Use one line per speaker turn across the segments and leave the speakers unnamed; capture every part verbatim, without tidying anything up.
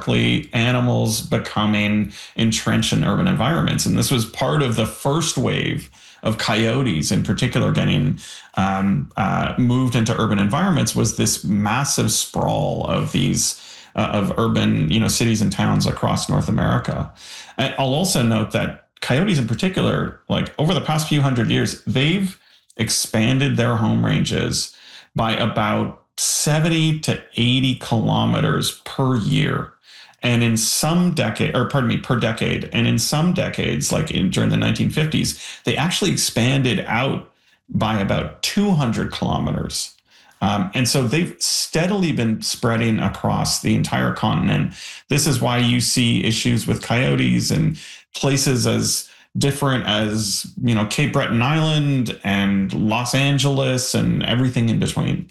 historically animals becoming entrenched in urban environments. And this was part of the first wave of coyotes in particular getting um, uh, moved into urban environments, was this massive sprawl of these uh, of urban, you know, cities and towns across North America. And I'll also note that coyotes in particular, like over the past few hundred years, they've expanded their home ranges by about seventy to eighty kilometers per year. And in some decade, or pardon me, per decade, and in some decades, like in, during the nineteen fifties, they actually expanded out by about two hundred kilometers. Um, and so they've steadily been spreading across the entire continent. This is why you see issues with coyotes in places as different as, you know, Cape Breton Island and Los Angeles and everything in between.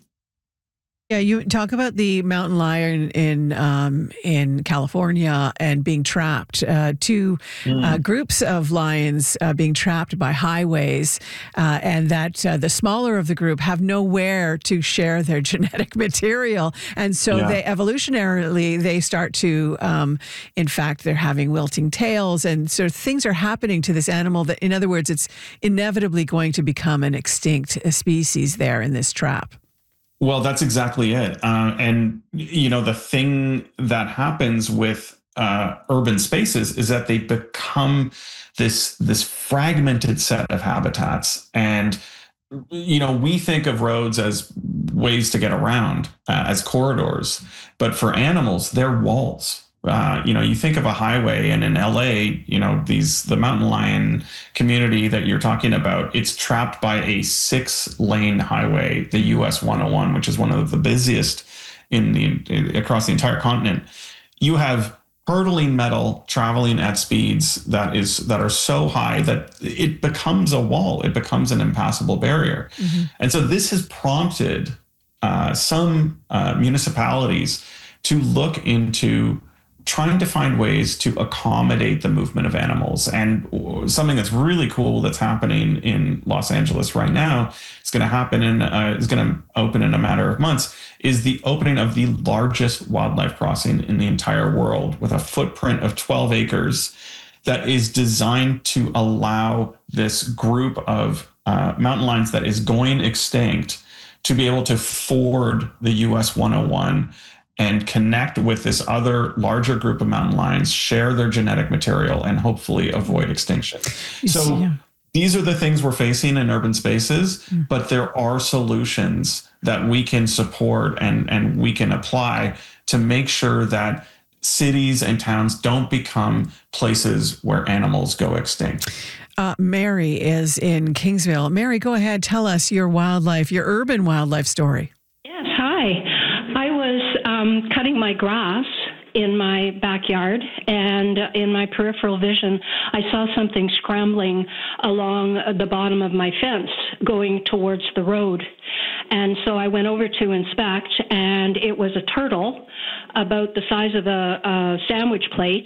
Yeah, you talk about the mountain lion in um, in California and being trapped. Uh, two mm. uh, groups of lions uh, being trapped by highways, uh, and that uh, the smaller of the group have nowhere to share their genetic material, and so yeah. they evolutionarily they start to, um, in fact, they're having wilting tails, and so things are happening to this animal that, in other words, it's inevitably going to become an extinct species there in this trap.
Well, that's exactly it. Uh, and, you know, the thing that happens with uh, urban spaces is that they become this this fragmented set of habitats. And, you know, we think of roads as ways to get around, uh, as corridors. But for animals, they're walls. Uh, you know, you think of a highway, and in L A, you know, these the mountain lion community that you're talking about, it's trapped by a six lane highway, the U S one oh one, which is one of the busiest in the across the entire continent. You have hurtling metal traveling at speeds that is that are so high that it becomes a wall. It becomes an impassable barrier. Mm-hmm. And so this has prompted uh, some uh, municipalities to look into trying to find ways to accommodate the movement of animals. And something that's really cool that's happening in Los Angeles right now, it's going to happen in, uh, it's going to open in a matter of months, is the opening of the largest wildlife crossing in the entire world, with a footprint of twelve acres that is designed to allow this group of uh, mountain lions that is going extinct to be able to ford the U S one oh one and connect with this other larger group of mountain lions, share their genetic material, and hopefully avoid extinction. So yeah. These are the things we're facing in urban spaces, mm. but there are solutions that we can support and, and we can apply to make sure that cities and towns don't become places where animals go extinct.
Uh, Mary is in Kingsville. Mary, go ahead. Tell us your wildlife, your urban wildlife story.
Yes, hi. I was um, cutting my grass in my backyard, and uh, in my peripheral vision, I saw something scrambling along the bottom of my fence going towards the road. And so I went over to inspect, and it was a turtle about the size of a, a sandwich plate.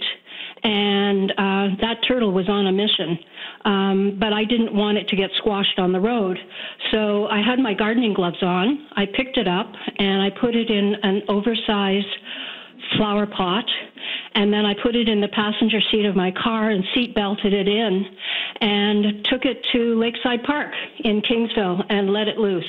And uh, that turtle was on a mission, um, but I didn't want it to get squashed on the road. So I had my gardening gloves on. I picked it up, and I put it in an oversized flower pot, and then I put it in the passenger seat of my car and seat belted it in and took it to Lakeside Park in Kingsville and let it loose.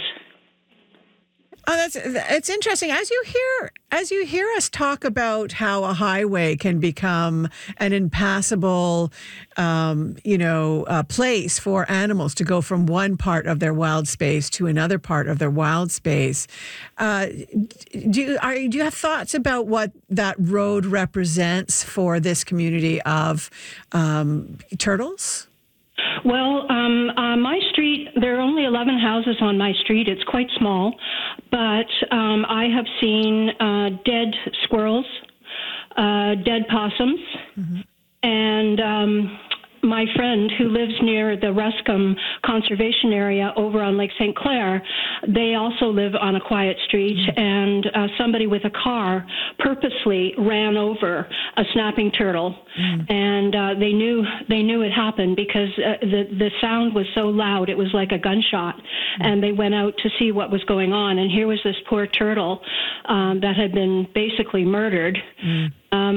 Oh, that's it's interesting. As you hear as you hear us talk about how a highway can become an impassable, um, you know, uh, place for animals to go from one part of their wild space to another part of their wild space. Uh, do you are do you have thoughts about what that road represents for this community of um, turtles?
Well, um, uh, my street, there are only eleven houses on my street. It's quite small, but um, I have seen uh, dead squirrels, uh, dead possums, mm-hmm. and um, my friend who lives near the Ruscombe Conservation Area over on Lake Saint Clair, they also live on a quiet street, mm-hmm. and uh, somebody with a car purposely ran over a snapping turtle, mm-hmm. and uh, they knew they knew it happened because uh, the the sound was so loud, it was like a gunshot, mm-hmm. and they went out to see what was going on, and here was this poor turtle um, that had been basically murdered, mm-hmm.